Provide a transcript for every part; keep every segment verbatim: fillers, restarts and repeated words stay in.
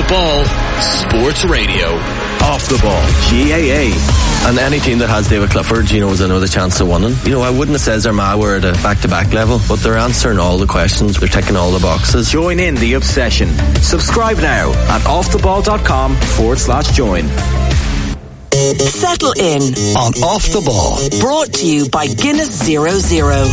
the Ball Sports Radio. Off the Ball, G A A. And any team that has David Clifford, you know, has another chance of winning. You know, I wouldn't have said Armagh were at a back-to-back level, but they're answering all the questions. They're ticking all the boxes. Join in the obsession. Subscribe now at offtheball.com forward slash join. Settle in on Off the Ball. Brought to you by Guinness Zero Zero.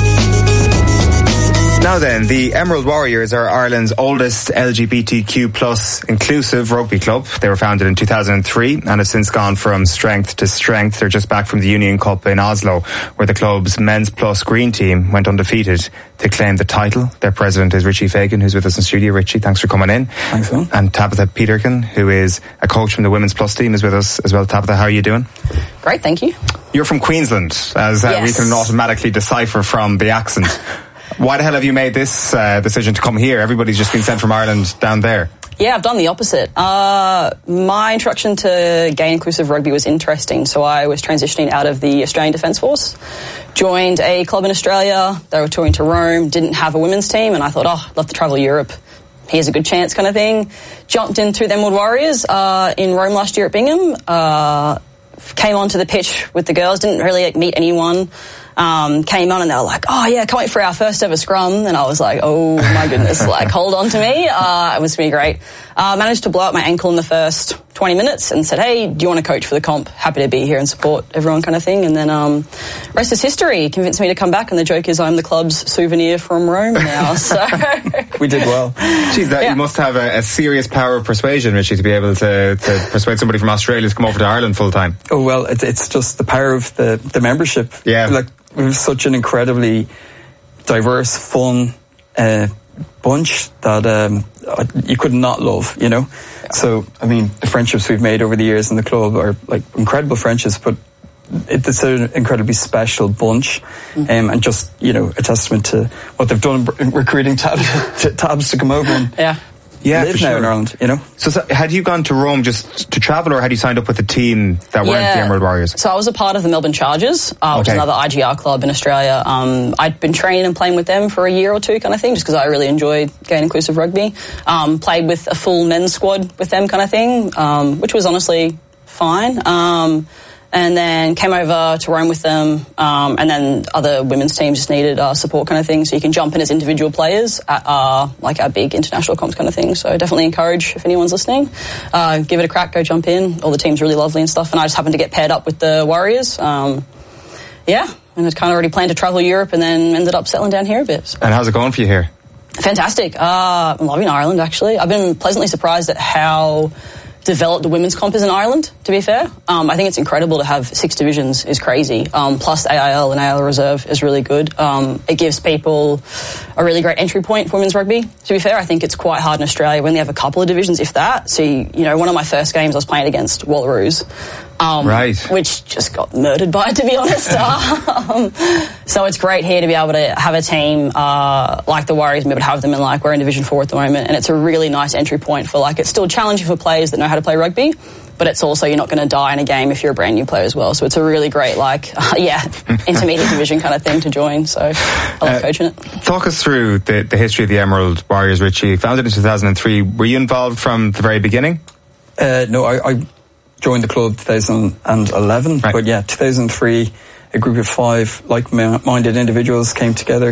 Now then, the Emerald Warriors are Ireland's oldest L G B T Q plus inclusive rugby club. They were founded in two thousand three and have since gone from strength to strength. They're just back from the Union Cup in Oslo, where the club's men's plus green team went undefeated to claim the title. Their president is Richie Fagan, who's with us in studio. Richie, thanks for coming in. Thanks, man. And Tabitha Peterkin, who is a coach from the women's plus team, is with us as well. Tabitha, how are you doing? Great, thank you. You're from Queensland, as uh, yes. we can automatically decipher from the accent. Why the hell have you made this uh, decision to come here? Everybody's just been sent from Ireland down there. Yeah, I've done the opposite. Uh, my introduction to gay inclusive rugby was interesting. So I was transitioning out of the Australian Defence Force, joined a club in Australia. They were touring to Rome, didn't have a women's team, and I thought, oh, I'd love to travel Europe. Here's a good chance kind of thing. Jumped in through the Emerald Warriors uh, in Rome last year at Bingham. Uh, came onto the pitch with the girls, didn't really like, meet anyone. Um, came on and they were like, oh yeah, can't wait for our first ever scrum. And I was like, oh my goodness, like hold on to me. Uh, it was going to be great. Uh, managed to blow up my ankle in the first twenty minutes and said, hey, do you want to coach for the comp? Happy to be here and support everyone kind of thing. And then, um, rest is history. Convinced me to come back. And the joke is I'm the club's souvenir from Rome now. So we did well. Geez, that, yeah. You must have a, a serious power of persuasion, Richie, to be able to, to persuade somebody from Australia to come over to Ireland full time. Oh, well, it, it's just the power of the, the membership. Yeah. Like, we have such an incredibly diverse, fun uh, bunch that um, you could not love, you know? Yeah. So, I mean, the friendships we've made over the years in the club are like incredible friendships, but it's an incredibly special bunch. Mm-hmm. um, and just, you know, a testament to what they've done in recruiting tabs to, tabs to come over and yeah. Yeah, live for now sure. in Ireland, you know. So, so, had you gone to Rome just to travel, or had you signed up with a team that yeah. weren't the Emerald Warriors? So I was a part of the Melbourne Chargers, uh, which okay. is another I G R club in Australia. Um, I'd been training and playing with them for a year or two kind of thing, just because I really enjoyed gay and inclusive rugby. Um, played with a full men's squad with them kind of thing, um, which was honestly fine. Um, and then came over to Rome with them, um, and then other women's teams just needed uh, support kind of thing, so you can jump in as individual players at uh, like our big international comps kind of thing. So definitely encourage, if anyone's listening, uh, give it a crack, go jump in. All the teams are really lovely and stuff, and I just happened to get paired up with the Warriors. Um, yeah, and I'd kind of already planned to travel Europe and then ended up settling down here a bit. So. And how's it going for you here? Fantastic. Uh, I'm loving Ireland, actually. I've been pleasantly surprised at how developed the women's comp is in Ireland, to be fair. Um, I think it's incredible to have six divisions is crazy. Um, plus A I L and A I L Reserve is really good. Um, it gives people a really great entry point for women's rugby. To be fair, I think it's quite hard in Australia. We only have a couple of divisions, if that. So, you, you know, one of my first games I was playing against Wallaroos. Um, right. Which just got murdered by it, to be honest. um, so it's great here to be able to have a team uh, like the Warriors and be able to have them in, like, we're in Division four at the moment, and it's a really nice entry point for, like, it's still challenging for players that know how to play rugby, but it's also you're not going to die in a game if you're a brand new player as well. So it's a really great, like, uh, yeah, intermediate division kind of thing to join. So I love uh, coaching it. Talk us through the, the history of the Emerald Warriors, Richie. Founded in two thousand three. Were you involved from the very beginning? Uh, no, I... I joined the club two thousand eleven, right. But yeah, two thousand three, a group of five like-minded individuals came together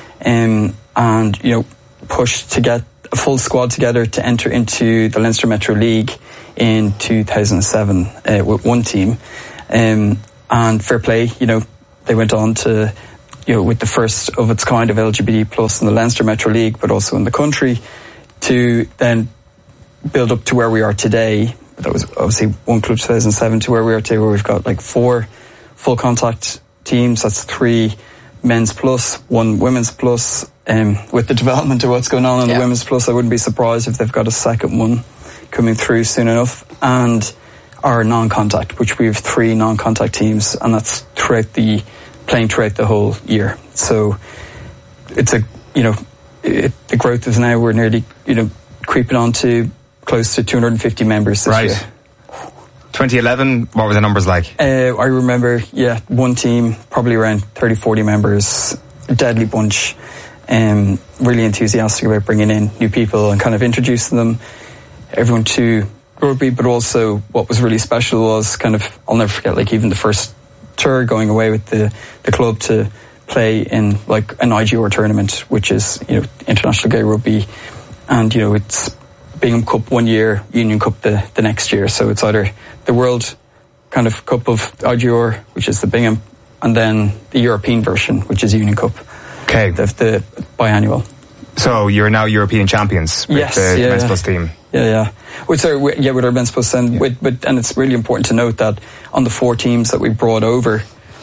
um, and, you know, pushed to get a full squad together to enter into the Leinster Metro League in two thousand seven uh, with one team. Um, and fair play, you know, they went on to, you know, with the first of its kind of L G B T plus in the Leinster Metro League, but also in the country, to then build up to where we are today. That was obviously one club two thousand seven to where we are today, where we've got like four full contact teams. That's three men's plus, one women's plus. Um, with the development of what's going on in yeah. the women's plus, I wouldn't be surprised if they've got a second one coming through soon enough. And our non-contact, which we have three non-contact teams, and that's throughout the playing throughout the whole year. So it's a, you know, it, the growth is now we're nearly, you know, creeping on to close to two hundred fifty members this right. year. twenty eleven, what were the numbers like? Uh, I remember, yeah, one team, probably around thirty, forty members, a deadly bunch, um, really enthusiastic about bringing in new people and kind of introducing them. everyone to rugby, but also what was really special was kind of, I'll never forget, like even the first tour going away with the, the club to play in like an I G R tournament, which is, you know, International Gay Rugby, and, you know, it's Bingham Cup one year, Union Cup the, the next year. So it's either the World kind of Cup of I G R, which is the Bingham, and then the European version, which is Union Cup. Okay. The, the biannual. So you're now European champions with yes, the yeah, men's yeah. plus team. Yeah, yeah. With our, yeah, with our men's plus, and yeah. with, but and it's really important to note that on the four teams that we brought over,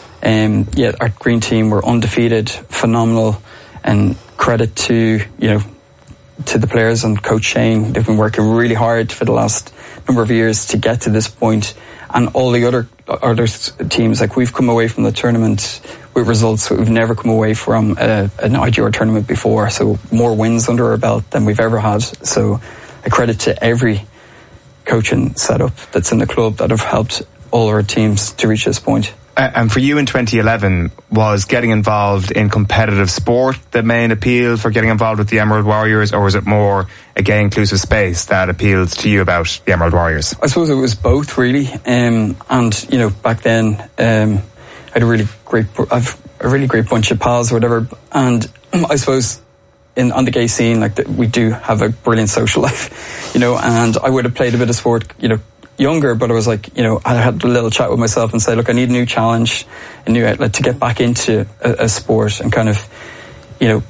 um, yeah, our green team were undefeated, phenomenal, and credit to, you know, to the players and Coach Shane. They've been working really hard for the last number of years to get to this point, and all the other other teams, like we've come away from the tournament with results that we've never come away from a, an I G R tournament before. So more wins under our belt than we've ever had. So a credit to every coaching setup that's in the club that have helped all our teams to reach this point. Uh, and for you in twenty eleven, was getting involved in competitive sport the main appeal for getting involved with the Emerald Warriors, or was it more a gay inclusive space that appealed to you about the Emerald Warriors? I suppose it was both, really. Um, and, you know, back then, um, I had a really great, I've a really great bunch of pals or whatever. And I suppose in on the gay scene, like the, we do have a brilliant social life, you know, and I would have played a bit of sport, you know, younger, but I was like, you know, I had a little chat with myself and say, look, I need a new challenge, a new outlet to get back into a, a sport, and kind of, you know,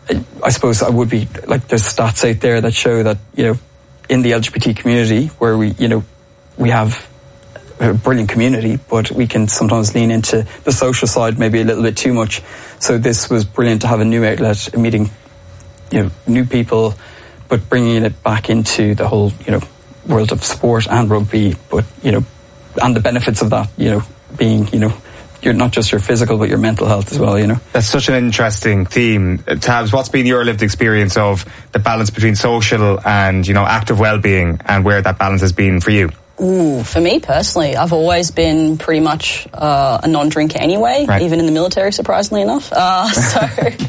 I suppose I would be, like, there's stats out there that show that, you know, in the L G B T community, where we, you know, we have a brilliant community, but we can sometimes lean into the social side maybe a little bit too much. So this was brilliant to have a new outlet, meeting, you know, new people, but bringing it back into the whole, you know, world of sport and rugby, but, you know, and the benefits of that, you know, being, you know, you're not just your physical but your mental health as well, you know. That's such an interesting theme. Tabs, what's been your lived experience of the balance between social and, you know, active well-being, and where that balance has been for you? Ooh, for me personally, I've always been pretty much uh, a non-drinker anyway, right. Even in the military, surprisingly enough. Uh, so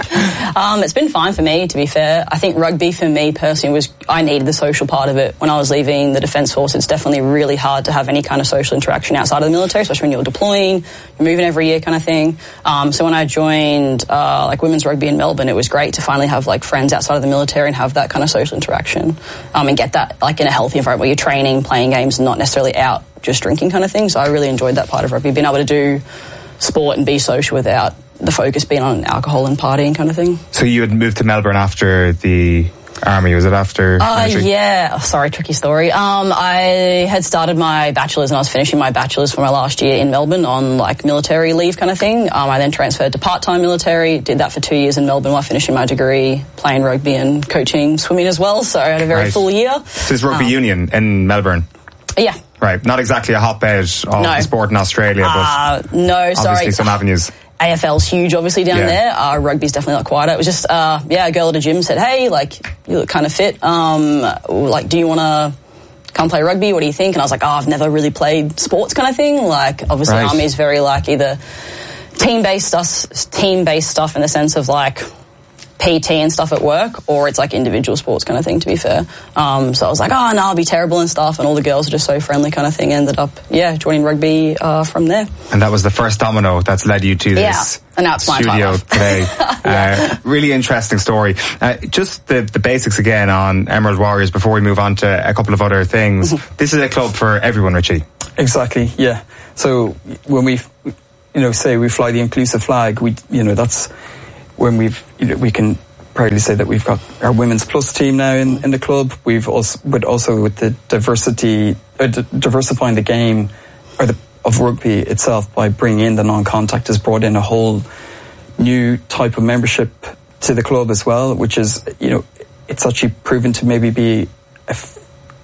um, it's been fine for me, to be fair. I think rugby for me personally was, I needed the social part of it. When I was leaving the Defence Force, it's definitely really hard to have any kind of social interaction outside of the military, especially when you're deploying, you're moving every year kind of thing. Um, so when I joined uh, like women's rugby in Melbourne, it was great to finally have like friends outside of the military and have that kind of social interaction, um, and get that like in a healthy environment where you're training, playing games, and not necessarily out just drinking kind of thing. So I really enjoyed that part of rugby, being able to do sport and be social without the focus being on alcohol and partying kind of thing. So you had moved to Melbourne after the army, was it after uh, military? Yeah, oh, sorry, tricky story. Um, I had started my bachelor's, and I was finishing my bachelor's for my last year in Melbourne on like military leave kind of thing. Um, I then transferred to part-time military, did that for two years in Melbourne while finishing my degree, playing rugby and coaching swimming as well, so I had a very right. full year. So it's rugby um, union in Melbourne? Yeah. Right, not exactly a hotbed of no. the sport in Australia, but uh, no, obviously sorry. some avenues. A F L's huge, obviously, down yeah. there. Uh, rugby's definitely not quite. It was just, uh, yeah, a girl at a gym said, hey, like, you look kind of fit. Um, like, do you want to come play rugby? What do you think? And I was like, oh, I've never really played sports kind of thing. Like, obviously, right. Army's very, like, either team-based stuff, team-based stuff in the sense of, like, P T and stuff at work, or it's like individual sports kind of thing, to be fair. Um, so I was like, oh, no, I'll be terrible and stuff, and all the girls are just so friendly kind of thing. Ended up, yeah, joining rugby uh, from there. And that was the first domino that's led you to yeah. this and now it's my studio today. yeah. uh, really interesting story. Uh, just the, the basics again on Emerald Warriors before we move on to a couple of other things. This is a club for everyone, Richie. Exactly, yeah. So when we, you know, say we fly the inclusive flag, we, you know, that's when we've, you know, we can proudly say that we've got our women's plus team now in, in the club. We've also, but also with the diversity, uh, d- diversifying the game or the of rugby itself by bringing in the non-contact has brought in a whole new type of membership to the club as well, which is, you know, it's actually proven to maybe be a, f-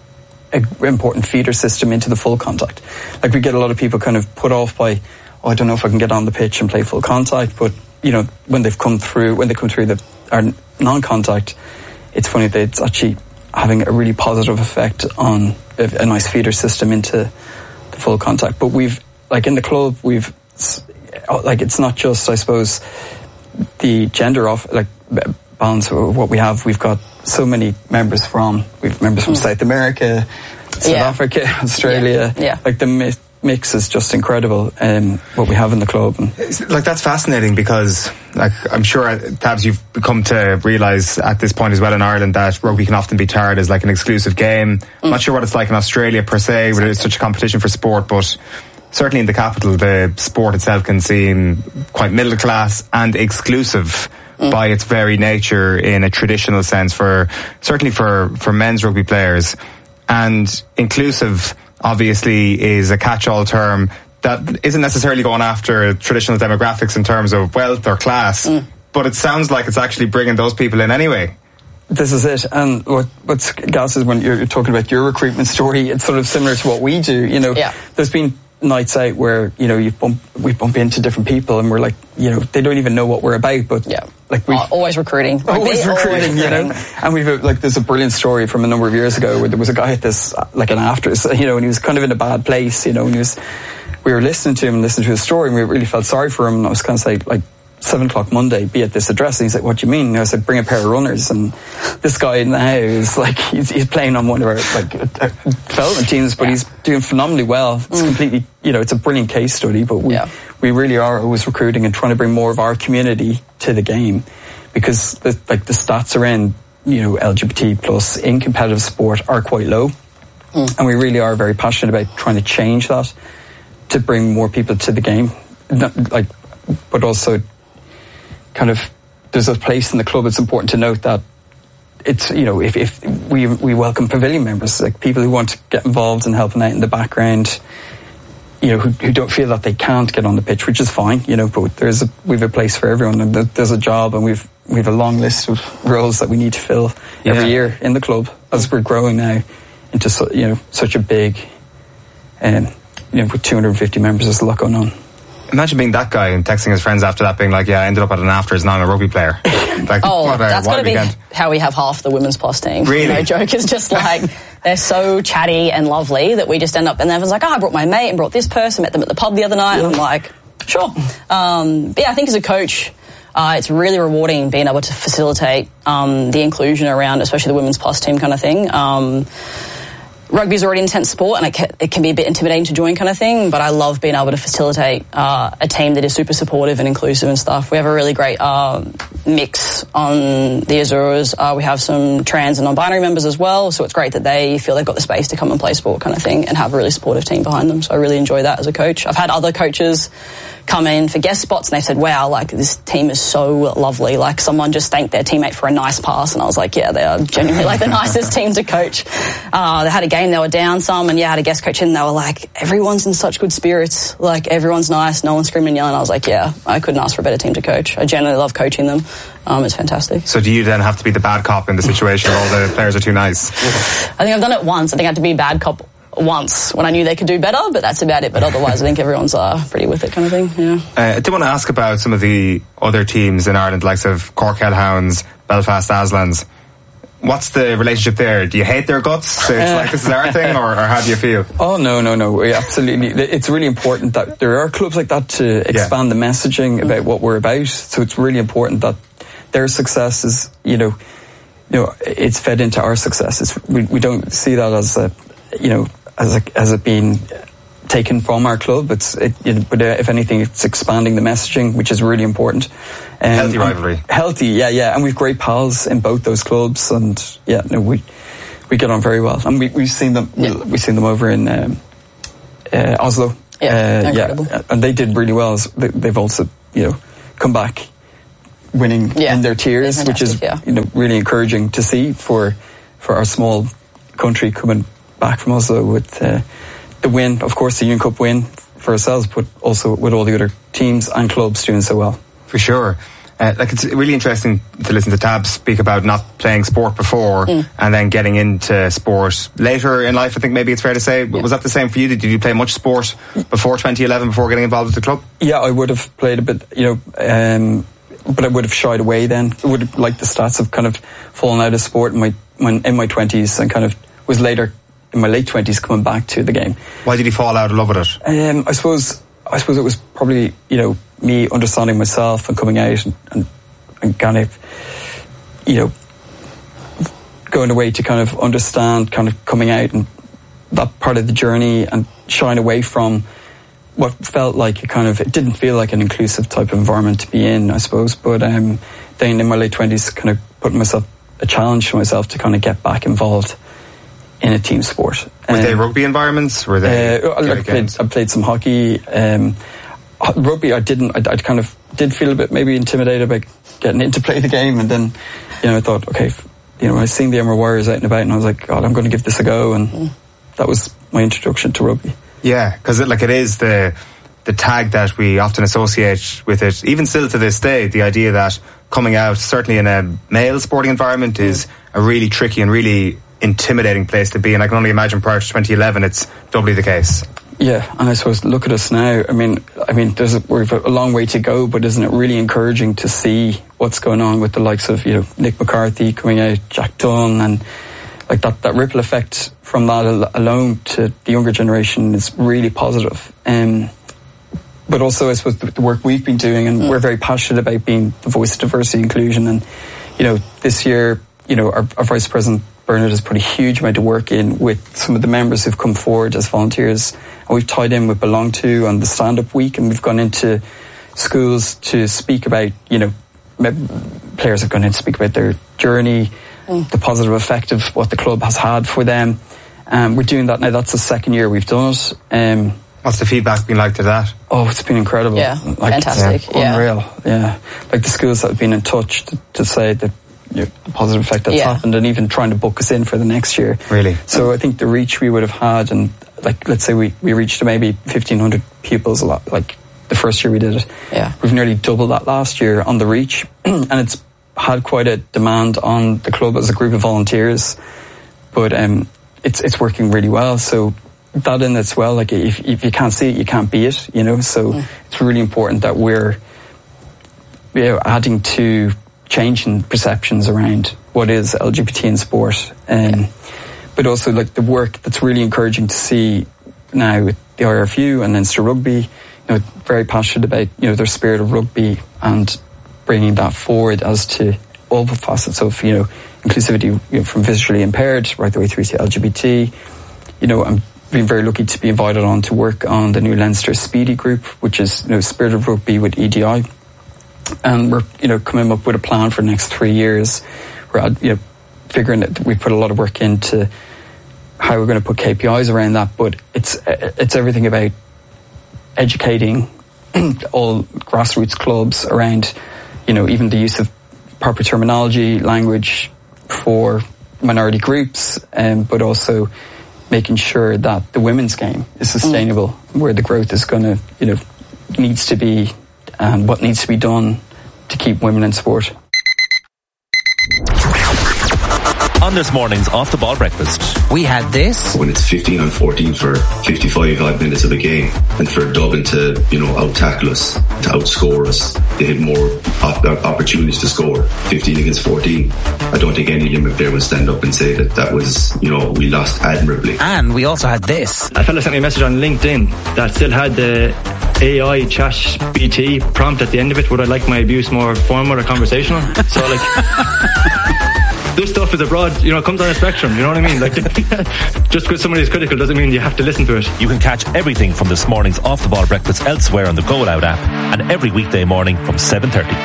a important feeder system into the full contact. Like, we get a lot of people kind of put off by, oh, I don't know if I can get on the pitch and play full contact, but you know, when they've come through, when they come through the our non-contact, it's funny that it's actually having a really positive effect on a, a nice feeder system into the full contact. But we've, like in the club, we've, like it's not just, I suppose, the gender off, like balance of what we have. We've got so many members from, we've members from mm. South America, South yeah. Africa, Australia. Yeah. yeah. Like the mi- mix is just incredible, um, what we have in the club. And like, that's fascinating because, like, I'm sure, Tabs, you've come to realise at this point as well in Ireland that rugby can often be tarred as like an exclusive game. Mm. I'm not sure what it's like in Australia per se, where it's such a competition for sport, but certainly in the capital, the sport itself can seem quite middle class and exclusive mm. by its very nature in a traditional sense, for certainly for, for men's rugby players. And inclusive, obviously, is a catch-all term that isn't necessarily going after traditional demographics in terms of wealth or class, mm. but it sounds like it's actually bringing those people in anyway. This is it. And what, what's gas is when you're, you're talking about your recruitment story, it's sort of similar to what we do. You know, yeah. There's been nights out where, you know, you bump, we bump into different people and we're like, you know, they don't even know what we're about, but yeah. like we uh, always recruiting. Always like recruiting, always you know. And we've a, like there's a brilliant story from a number of years ago where there was a guy at this like an afters, you know, and he was kind of in a bad place, you know, and he was we were listening to him and listening to his story and we really felt sorry for him, and I was kind of like like seven o'clock Monday, be at this address, and he's like, what do you mean? And I said, bring a pair of runners. And this guy now is like, he's, he's playing on one of our like uh, development teams, but yeah. he's doing phenomenally well. It's mm. completely, you know, it's a brilliant case study, but we, yeah. we really are always recruiting and trying to bring more of our community to the game, because the, like the stats around, you know, L G B T plus in competitive sport are quite low. Mm. And we really are very passionate about trying to change that, to bring more people to the game. Not, like, but also kind of, there's a place in the club. It's important to note that it's, you know, if, if we we welcome pavilion members, like people who want to get involved and helping out in the background, you know, who, who don't feel that they can't get on the pitch, which is fine, you know, but there's a, we've a place for everyone, and there's a job, and we've we've a long list of roles that we need to fill every yeah. year in the club as we're growing now into, so, you know, such a big, um, you know, with two hundred fifty members, there's a lot going on. Imagine being that guy and texting his friends after that, being like, yeah, I ended up at an afters, now I'm a rugby player. Like, oh, what a, that's got to be weekend. How we have half the women's plus team. Really? No joke. It's just like, they're so chatty and lovely that we just end up, and everyone's like, oh, I brought my mate and brought this person, met them at the pub the other night, yeah. and I'm like, sure. Um, but yeah, I think as a coach, uh, it's really rewarding being able to facilitate um, the inclusion around, especially the women's plus team kind of thing. Um, Rugby is already an intense sport, and it can, it can be a bit intimidating to join kind of thing, but I love being able to facilitate uh, a team that is super supportive and inclusive and stuff. We have a really great uh, mix on the Azures. Uh, we have some trans and non-binary members as well, so it's great that they feel they've got the space to come and play sport kind of thing and have a really supportive team behind them. So I really enjoy that as a coach. I've had other coaches come in for guest spots and they said, wow, like, this team is so lovely. Like, someone just thanked their teammate for a nice pass, and I was like, yeah, they are genuinely like the nicest team to coach. Uh, they had a game, they were down some, and yeah, I had a guest coach in, and they were like, everyone's in such good spirits. Like, everyone's nice, no one's screaming and yelling. I was like, yeah, I couldn't ask for a better team to coach. I generally love coaching them. Um, it's fantastic. So do you then have to be the bad cop in the situation where all the players are too nice? I think I've done it once. I think I had to be a bad cop once when I knew they could do better, but that's about it. But otherwise, I think everyone's uh, pretty with it kind of thing. Yeah. Uh, I did want to ask about some of the other teams in Ireland, like of Cork Hellhounds, Belfast Aslans. What's the relationship there? Do you hate their guts? So it's like, this is our thing, or, or how do you feel? Oh, no, no, no. We absolutely. It's really important that there are clubs like that to expand yeah. the messaging about what we're about. So it's really important that their success is, you know, you know, it's fed into our success. It's, we, we don't see that as a, you know, as a, as it being taken from our club. It's, it, you know, but uh, if anything, it's expanding the messaging, which is really important. Um, healthy rivalry. Healthy, yeah, yeah. And we've great pals in both those clubs, and yeah, no, we we get on very well. And we we've seen them, yeah. we, we've seen them over in um, uh, Oslo. Yeah, uh, incredible. Yeah, and they did really well. They've also, you know, come back winning yeah. in their tiers, which is yeah. you know, really encouraging to see for for our small country coming back from Oslo with uh, the win, of course, the Union Cup win for ourselves, but also with all the other teams and clubs doing so well. For sure. Uh, like, it's really interesting to listen to Tab speak about not playing sport before mm. and then getting into sport later in life. I think maybe it's fair to say. Yeah. Was that the same for you? Did you play much sport before twenty eleven, before getting involved with the club? Yeah, I would have played a bit, you know, um, but I would have shied away then. I would have, like, the stats have kind of fallen out of sport in my, when, in my twenties, and kind of was later in my late twenties coming back to the game. Why did you fall out of love with it? Um, I suppose I suppose it was probably, you know, me understanding myself and coming out and, and, and kind of, you know, going away to kind of understand, kind of coming out and that part of the journey and shying away from what felt like a kind of, it didn't feel like an inclusive type of environment to be in, I suppose. But um, then in my late twenties, kind of putting myself, a challenge for myself to kind of get back involved in a team sport. Were um, they rugby environments? Were they? Uh, I, played, I played some hockey. Um, rugby, I didn't, I, I kind of did feel a bit maybe intimidated about getting in to play the game. And then, you know, I thought, okay, you know, I seen the Emerald Warriors out and about and I was like, God, I'm going to give this a go. And mm. that was my introduction to rugby. Yeah, because it, like it is the the tag that we often associate with it, even still to this day, the idea that coming out, certainly in a male sporting environment, is a really tricky and really intimidating place to be. And I can only imagine prior to twenty eleven, it's doubly the case. Yeah, and I suppose look at us now. I mean, I mean, there's a, we've a long way to go, but isn't it really encouraging to see what's going on with the likes of, you know, Nick McCarthy coming out, Jack Dunn, and like that, that ripple effect from that al- alone to the younger generation is really positive. Um, but also, I suppose, the, the work we've been doing, and mm. we're very passionate about being the voice of diversity and inclusion. And, you know, this year, you know, our, our Vice President, Bernard, has put a huge amount of work in with some of the members who've come forward as volunteers. And we've tied in with Belong To and the Stand-Up Week, and we've gone into schools to speak about, you know, players have gone in to speak about their journey, mm. the positive effect of what the club has had for them. Um, we're doing that now. That's the second year we've done it. Um, What's the feedback been like to that? Oh, it's been incredible. Yeah, like, fantastic. Yeah, unreal. Yeah. yeah. Like the schools that have been in touch to, to say that, you know, the positive effect that's yeah. happened, and even trying to book us in for the next year. Really? So I think the reach we would have had, and like, let's say we, we reached maybe fifteen hundred pupils a lot, like the first year we did it. Yeah. We've nearly doubled that last year on the reach, and it's had quite a demand on the club as a group of volunteers, but um, it's it's working really well. So that in as well, like if, if you can't see it, you can't be it, you know. So mm. it's really important that we're, you know, adding to changing perceptions around what is L G B T in sport, um, yeah. but also like the work that's really encouraging to see now with the I R F U and Leinster Rugby. You know, very passionate about, you know, their spirit of rugby and bringing that forward as to all the facets of, you know, inclusivity, you know, from visually impaired right the way through to L G B T. You know, I'm been very lucky to be invited on to work on the new Leinster Speedy Group, which is, you know, Spirit of Rugby with E D I. And we're, you know, coming up with a plan for the next three years. We're, you know, figuring that we put a lot of work into how we're going to put K P Is around that, but it's it's everything about educating all grassroots clubs around, you know, even the use of proper terminology, language for minority groups, um, but also making sure that the women's game is sustainable, mm. where the growth is going to, you know, needs to be, and what needs to be done to keep women in sport. On this morning's Off the Ball Breakfast, we had this. When it's fifteen on fourteen for fifty-five odd minutes of the game, and for Dublin to, you know, out-tackle us, to outscore us, they had more op- opportunities to score. fifteen against fourteen. I don't think any Limerick player would stand up and say that that was, you know, we lost admirably. And we also had this. A fella sent me a message on LinkedIn that still had the A I chat B T prompt at the end of it. Would I like my abuse more formal or conversational? So like... This stuff is a broad, you know, it comes on a spectrum, you know what I mean? Like, just because somebody is critical doesn't mean you have to listen to it. You can catch everything from this morning's Off the Ball Breakfast elsewhere on the Go Loud app, and every weekday morning from seven thirty.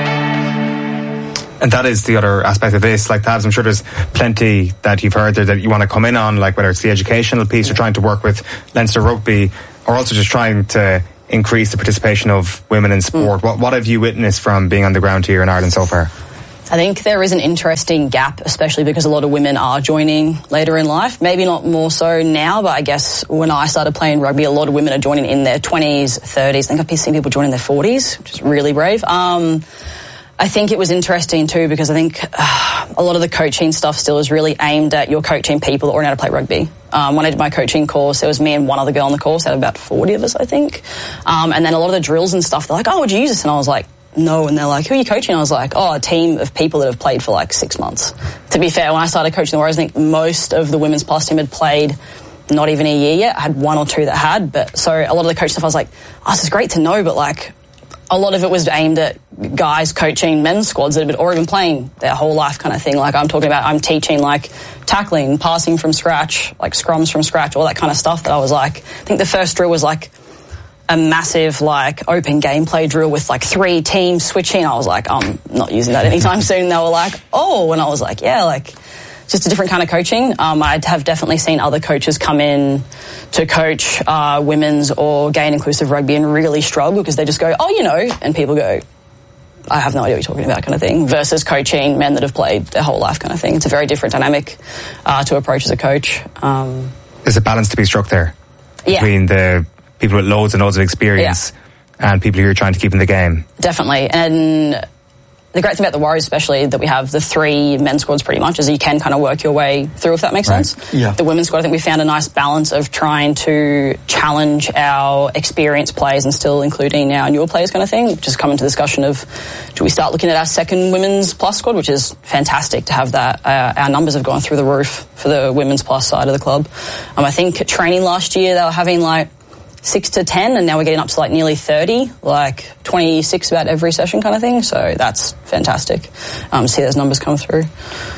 And that is the other aspect of this. Like, Tabs, I'm sure there's plenty that you've heard there that you want to come in on, like whether it's the educational piece or trying to work with Leinster Rugby, or also just trying to increase the participation of women in sport. Mm. What, what have you witnessed from being on the ground here in Ireland so far? I think there is an interesting gap, especially because a lot of women are joining later in life. Maybe not more so now, but I guess when I started playing rugby, a lot of women are joining in their twenties, thirties. I think I've been seeing people joining in their forties, which is really brave. Um, I think it was interesting too, because I think uh, a lot of the coaching stuff still is really aimed at your coaching people that already know how to play rugby. Um, when I did my coaching course, there was me and one other girl on the course, out of about forty of us, I think. Um, and then a lot of the drills and stuff, they're like, oh, would you use this? And I was like, no. And they're like, who are you coaching? I was like, oh, a team of people that have played for like six months. To be fair, when I started coaching the Warriors, I think most of the women's plus team had played not even a year yet. I had one or two that had, but so a lot of the coach stuff I was like, oh, this is great to know, but like, a lot of it was aimed at guys coaching men's squads that have been, or even playing their whole life kind of thing. Like I'm talking about, I'm teaching like tackling, passing from scratch, like scrums from scratch, all that kind of stuff that I was like, I think the first drill was like a massive like open gameplay drill with like three teams switching. I was like, I'm not using that anytime soon. They were like, oh, and I was like, yeah, like just a different kind of coaching. Um, I have definitely seen other coaches come in to coach uh, women's or gay and inclusive rugby and really struggle because they just go, oh, you know, and people go, I have no idea what you're talking about kind of thing, versus coaching men that have played their whole life kind of thing. It's a very different dynamic uh, to approach as a coach. Um, There's a balance to be struck there yeah. between the people with loads and loads of experience yeah. and people who are trying to keep in the game. Definitely. And the great thing about the Warriors especially that we have the three men's squads pretty much is you can kind of work your way through, if that makes right. sense. Yeah. The women's squad, I think we found a nice balance of trying to challenge our experienced players and still including our newer players kind of thing. Just come into discussion of do we start looking at our second women's plus squad, which is fantastic to have that. Uh, our numbers have gone through the roof for the women's plus side of the club. Um, I think training last year they were having like six to ten, and now we're getting up to like nearly thirty, like twenty-six about every session kind of thing. So that's fantastic. Um, see those numbers come through.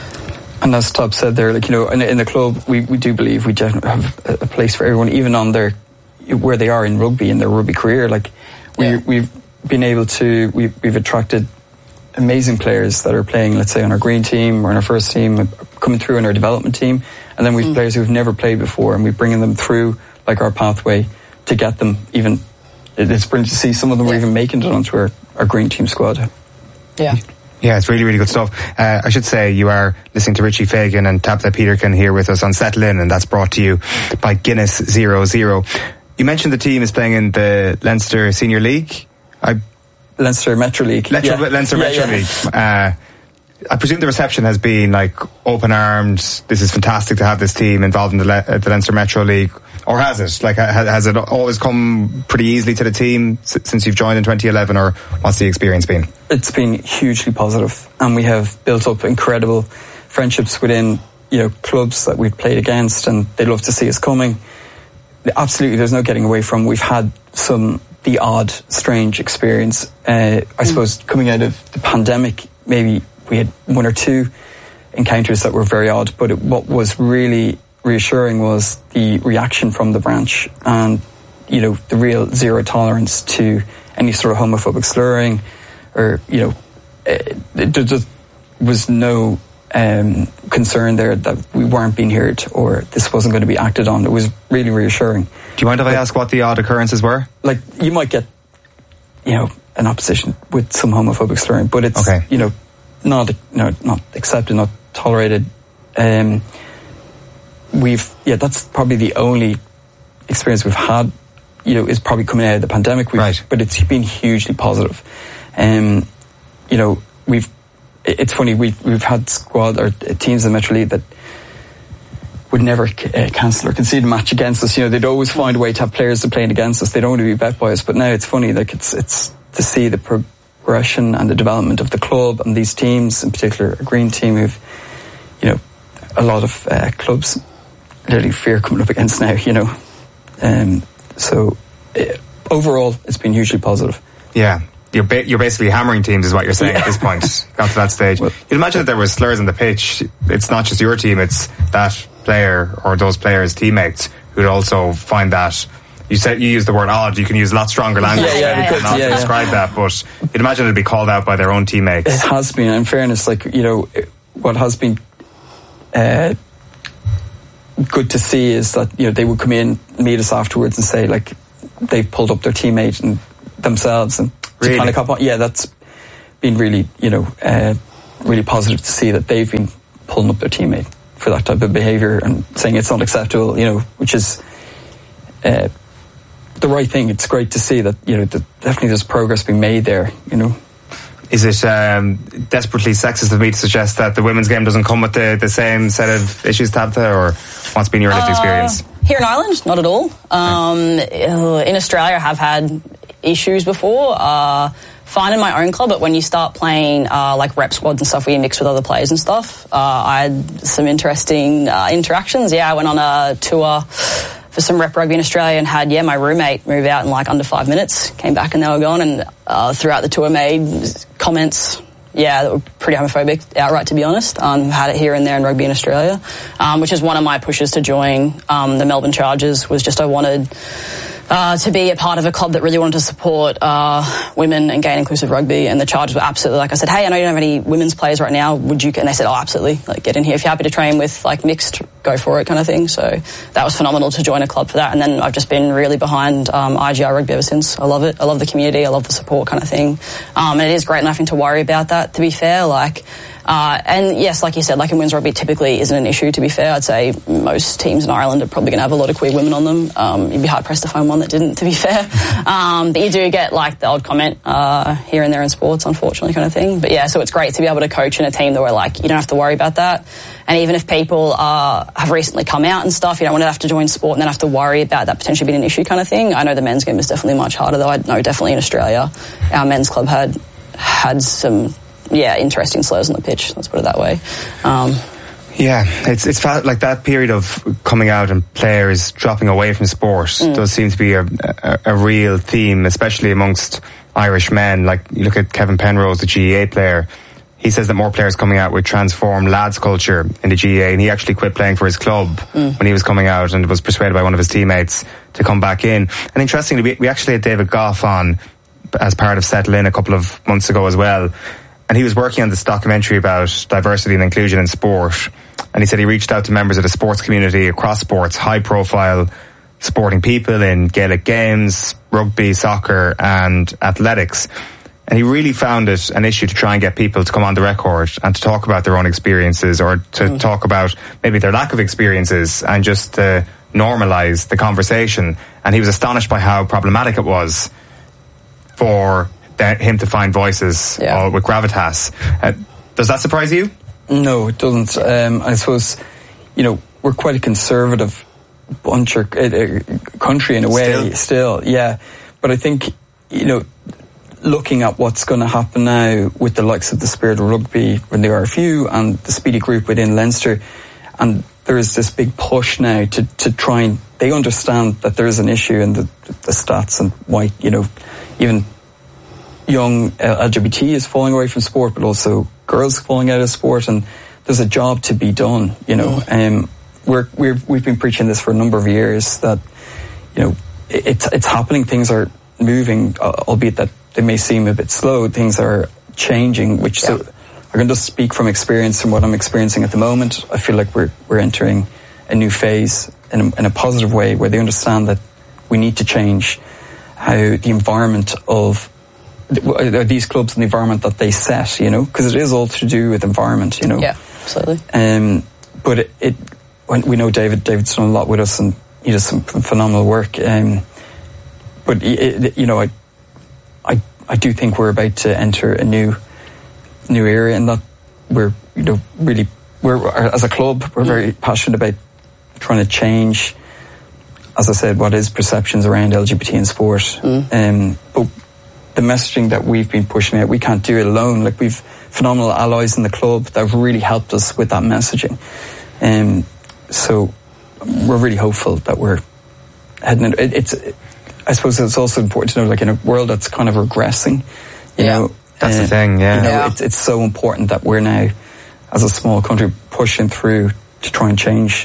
And as Top said there, like, you know, in, in the club, we, we do believe we have a, a place for everyone, even on their, where they are in rugby, in their rugby career. Like, we, yeah. we've been able to, we, we've attracted amazing players that are playing, let's say, on our green team or on our first team, coming through in our development team. And then we've mm. players who've never played before, and we're bringing them through, like, our pathway to get them even, it's brilliant to see some of them yeah. are even making it onto our, our green team squad. Yeah. Yeah, it's really, really good stuff. Uh, I should say you are listening to Richie Fagan and Tabitha Peterkin here with us on Settle In, and that's brought to you by Guinness Zero Zero. You mentioned the team is playing in the Leinster Senior League. I, Leinster Metro League. Leinster, yeah. Leinster yeah, Metro yeah. League. Uh, I presume the reception has been like open armed. This is fantastic to have this team involved in the, Le- the Leinster Metro League. Or has it? Like, has it always come pretty easily to the team since you've joined in twenty eleven, or what's the experience been? It's been hugely positive, and we have built up incredible friendships within, you know, clubs that we've played against, and they love to see us coming. Absolutely, there's no getting away from. We've had some the odd, strange experience. Uh, I mm. suppose coming out of the pandemic, maybe we had one or two encounters that were very odd, but it, what was really reassuring was the reaction from the branch, and, you know, the real zero tolerance to any sort of homophobic slurring, or, you know, it, it, there just was no um, concern there that we weren't being heard or this wasn't going to be acted on. It was really reassuring. Do you mind if I ask what the odd occurrences were? Like, you might get, you know, an opposition with some homophobic slurring, but it's, okay. you know, not, you know, not accepted, not tolerated. Um, we've, yeah, that's probably the only experience we've had, you know, is probably coming out of the pandemic. We've, right. But it's been hugely positive. Um, you know, we've, it's funny, we've, we've had squad or teams in the Metro League that would never uh, cancel or concede a match against us. You know, they'd always find a way to have players to playing against us. They don't want to be bet by us. But now it's funny, like, it's, it's to see the progression and the development of the club and these teams, in particular a green team, who've, you know, a lot of uh, clubs literally fear coming up against now, you know. Um, so uh, overall, it's been hugely positive. Yeah. You're, ba- you're basically hammering teams is what you're saying yeah. at this point. Got to that stage. Well, you'd imagine that there was slurs on the pitch. It's not just your team, it's that player or those players' teammates who'd also find that. You said you used the word odd. You can use a lot stronger language yeah, yeah, yeah, not yeah, to describe yeah. that, but you'd imagine it'd be called out by their own teammates. It has been. In fairness, like, you know, what has been uh, good to see is that, you know, they would come in, meet us afterwards and say, like, they've pulled up their teammate and themselves and really? to kind of cop on. Yeah, that's been really, you know, uh, really positive to see that they've been pulling up their teammate for that type of behaviour and saying it's not acceptable, you know, which is uh, the right thing. It's great to see that, you know, that definitely there's progress being made there, you know. Is it um, desperately sexist of me to suggest that the women's game doesn't come with the, the same set of issues, Tabitha, or what's been your lived uh, experience? Here in Ireland, not at all. Um, in Australia, I have had issues before. Uh, fine in my own club, but when you start playing uh, like rep squads and stuff where you mix with other players and stuff, uh, I had some interesting uh, interactions. Yeah, I went on a tour for some rep rugby in Australia and had, yeah, my roommate move out in like under five minutes, came back and they were gone, and uh, throughout the tour made comments, yeah, that were pretty homophobic, outright, to be honest. Um, had it here and there in rugby in Australia, um, which is one of my pushes to join um, the Melbourne Chargers, was just I wanted uh, to be a part of a club that really wanted to support uh, women and gay and inclusive rugby, and the Chargers were absolutely like, I said, hey, I know you don't have any women's players right now, would you, and they said, oh, absolutely, like, get in here. If you're happy to train with, like, mixed, go for it kind of thing. So that was phenomenal to join a club for that, and then I've just been really behind um, I G R Rugby ever since. I love it. I love the community. I love the support kind of thing. Um, and it is great nothing to worry about that, to be fair. Like, Uh, and yes, like you said, like in women's rugby typically isn't an issue, to be fair. I'd say most teams in Ireland are probably going to have a lot of queer women on them. Um, you'd be hard pressed to find one that didn't, to be fair. Um, but you do get like the odd comment uh, here and there in sports, unfortunately, kind of thing. But yeah, so it's great to be able to coach in a team that we're like, you don't have to worry about that. And even if people uh, have recently come out and stuff, you don't want to have to join sport and then have to worry about that potentially being an issue kind of thing. I know the men's game is definitely much harder, though. I know definitely in Australia, our men's club had had some... yeah, interesting slurs on the pitch. Let's put it that way. Um, yeah, it's it's like that period of coming out and players dropping away from sport mm. does seem to be a, a, a real theme, especially amongst Irish men. Like you look at Kevin Penrose, the G A A player. He says that more players coming out with transformed lads culture in the G A A, and he actually quit playing for his club mm. when he was coming out and was persuaded by one of his teammates to come back in. And interestingly, we, we actually had David Goff on as part of Settle In a couple of months ago as well. And he was working on this documentary about diversity and inclusion in sport. And he said he reached out to members of the sports community across sports, high-profile sporting people in Gaelic games, rugby, soccer, and athletics. And he really found it an issue to try and get people to come on the record and to talk about their own experiences, or to mm. talk about maybe their lack of experiences, and just to normalise the conversation. And he was astonished by how problematic it was for him to find voices yeah. uh, with gravitas. Uh, does that surprise you? No, it doesn't. Um, I suppose, you know, we're quite a conservative bunch or uh, country in a way, still. still, yeah. But I think, you know, looking at what's going to happen now with the likes of the Spirit of Rugby, when the R F U and the Speedy Group within Leinster, and there is this big push now to, to try and, they understand that there is an issue in the, the stats and why, you know, even young L G B T is falling away from sport, but also girls falling out of sport, and there's a job to be done, you know. Um, we're, we're, we've been preaching this for a number of years, that, you know, it, it's, it's happening, things are moving, uh, albeit that they may seem a bit slow, things are changing, which yeah. so I can just speak from experience, from what I'm experiencing at the moment. I feel like we're, we're entering a new phase in a, in a positive way, where they understand that we need to change how the environment of these clubs and the environment that they set, you know, because it is all to do with environment, you know. Yeah, absolutely. Um, but it, it when we know David, David's done a lot with us, and he does some phenomenal work. Um, but it, you know, I, I, I do think we're about to enter a new, new era, and that we're, you know, really, we're as a club, we're mm. very passionate about trying to change, as I said, what is perceptions around L G B T in sport. Mm. Um, but the messaging that we've been pushing out, we can't do it alone. Like, we've phenomenal allies in the club that have really helped us with that messaging. Um, so we're really hopeful that we're heading in. It, it's, it, I suppose it's also important to know, like, in a world that's kind of regressing, you yeah, know. That's uh, the thing, yeah. You know, yeah. It's, it's so important that we're now, as a small country, pushing through to try and change.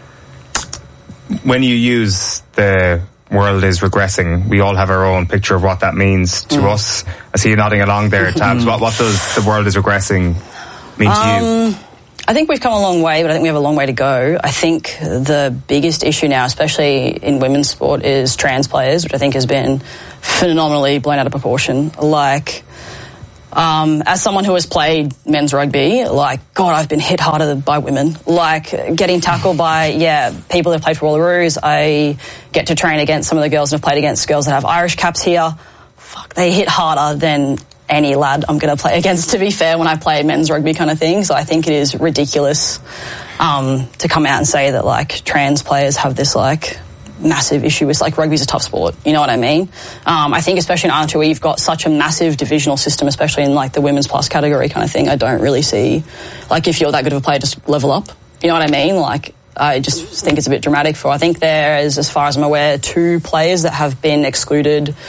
When you use the world is regressing, we all have our own picture of what that means to mm. us. I see you nodding along there, Tabs. what, what does the world is regressing mean to um, you? I think we've come a long way, but I think we have a long way to go. I think the biggest issue now, especially in women's sport, is trans players, which I think has been phenomenally blown out of proportion. Like, Um, as someone who has played men's rugby, like, God, I've been hit harder by women. Like, getting tackled by, yeah, people that have played for Wallaroos. I get to train against some of the girls and have played against girls that have Irish caps here. Fuck, they hit harder than any lad I'm going to play against, to be fair, when I play men's rugby kind of thing. So I think it is ridiculous um, to come out and say that, like, trans players have this, like, massive issue with, like, rugby's a tough sport, you know what I mean? Um, I think especially in Ireland where you've got such a massive divisional system, especially in, like, the women's plus category kind of thing, I don't really see, like, if you're that good of a player, just level up, you know what I mean? Like, I just think it's a bit dramatic for, I think there is, as far as I'm aware, two players that have been excluded